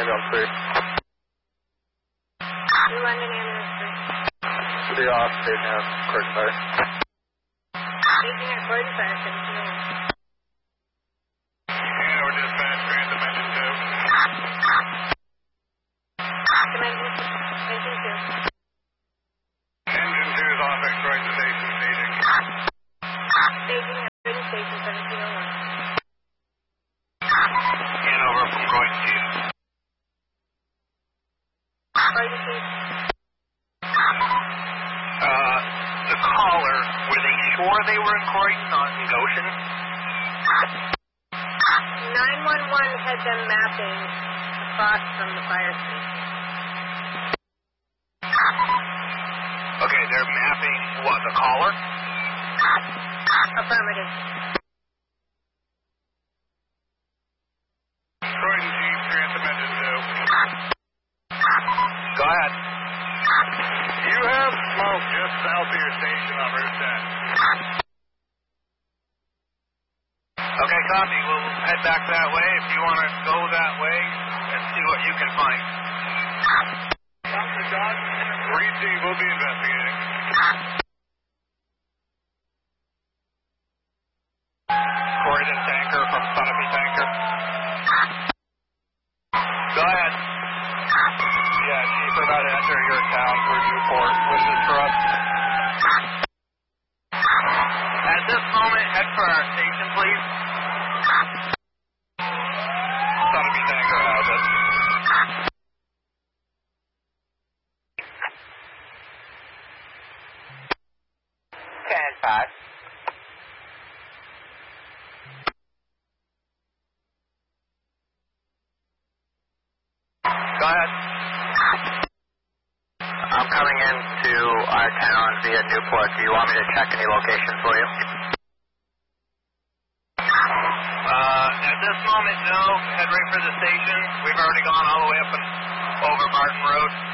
on 3. New London Ambulance 3. The off, station has Croydon Fire. Station at Croydon Fire, 1701. Hanover Dispatch, transit mention 2. Engine 2 is off at Croydon Station, staging. Staging at Croydon Station, 1701. Hanover from Croydon 2. Croydon Station. The caller, were they sure they were in Croydon, not in Goshen? 911 had them mapping across from the fire station. Okay, they're mapping what, the caller? Affirmative. Croydon Chief, transit mention 2. Go ahead. You have smoke just south of your station on Route 10. Okay, copy. We'll head back that way if you want to go that way and see what you can find. Dr. John, receive. We'll be investigating. Croydon tanker from Sunapee tanker. Go ahead. Yeah, Chief, we're about to enter your town through Newport. What is this for us? At this moment, head for our station, please. Sunapee tanker has it. 10-5. Go ahead. I'm coming into our town via Newport. Do you want me to check any location for you? At this moment, no. Head right for the station. We've already gone all the way up and over Martin Road.